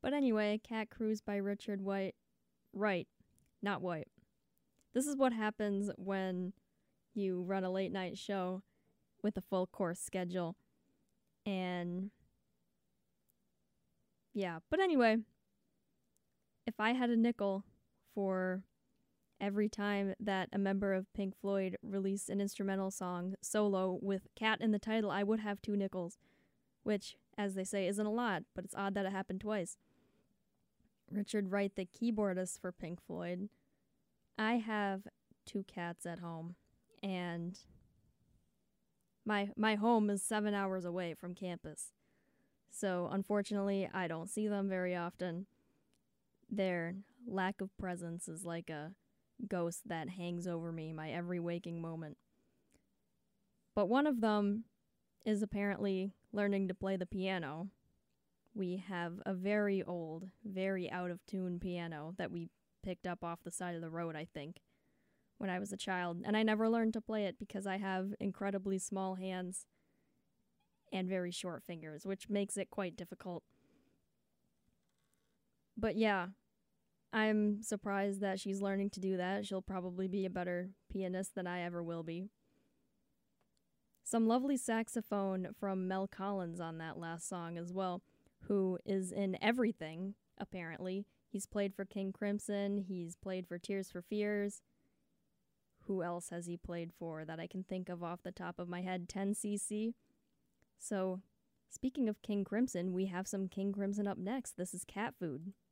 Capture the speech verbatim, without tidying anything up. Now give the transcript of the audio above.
But anyway, Cat Cruise by Richard White. Wright, not White. This is what happens when you run a late night show with a full course schedule. And yeah, but anyway, if I had a nickel for every time that a member of Pink Floyd released an instrumental song solo with Cat in the title, I would have two nickels, which, as they say, isn't a lot, but it's odd that it happened twice. Richard Wright, the keyboardist for Pink Floyd. I have two cats at home, and my my home is seven hours away from campus. So, unfortunately, I don't see them very often. Their lack of presence is like a ghost that hangs over me my every waking moment. But one of them is apparently learning to play the piano. We have a very old, very out-of-tune piano that we picked up off the side of the road, I think, when I was a child. And I never learned to play it because I have incredibly small hands and very short fingers, which makes it quite difficult. But yeah, I'm surprised that she's learning to do that. She'll probably be a better pianist than I ever will be. Some lovely saxophone from Mel Collins on that last song as well, who is in everything, apparently. He's played for King Crimson, he's played for Tears for Fears. Who else has he played for that I can think of off the top of my head? ten C C. So, speaking of King Crimson, we have some King Crimson up next. This is Cat Food.